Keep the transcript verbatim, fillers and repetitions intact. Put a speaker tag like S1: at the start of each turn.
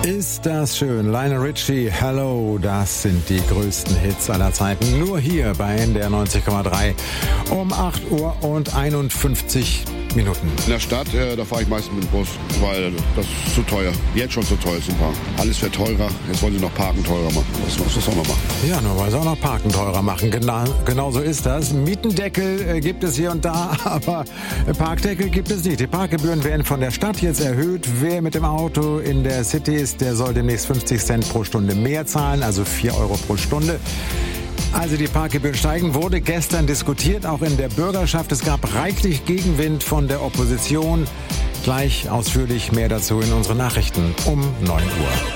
S1: Ist das schön. Lionel Richie, Hello, das sind die größten Hits aller Zeiten. Nur hier bei N D R neunzig Komma drei um acht Uhr und einundfünfzig Minuten.
S2: In der Stadt, äh, da fahre ich meistens mit dem Bus, weil das ist zu teuer. Jetzt schon zu teuer zum Parken. Alles wird teurer, jetzt wollen sie noch Parken teurer machen. Was muss das auch noch machen?
S1: Ja, nur weil sie auch noch Parken teurer machen. Genau, genau so ist das. Mietendeckel äh, gibt es hier und da, aber Parkdeckel gibt es nicht. Die Parkgebühren werden von der Stadt jetzt erhöht. Wer mit dem Auto in der City ist, der soll demnächst fünfzig Cent pro Stunde mehr zahlen, also vier Euro pro Stunde. Also die Parkgebühren steigen, wurde gestern diskutiert, auch in der Bürgerschaft. Es gab reichlich Gegenwind von der Opposition. Gleich ausführlich mehr dazu in unseren Nachrichten um neun Uhr.